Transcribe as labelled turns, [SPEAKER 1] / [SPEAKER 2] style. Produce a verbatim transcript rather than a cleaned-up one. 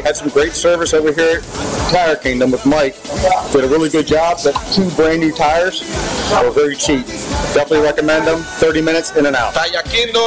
[SPEAKER 1] had some great service over here at Tire Kingdom with Mike. Did a really good job. The two brand new tires were very cheap. Definitely recommend them. thirty minutes in and out.
[SPEAKER 2] Tire Kingdom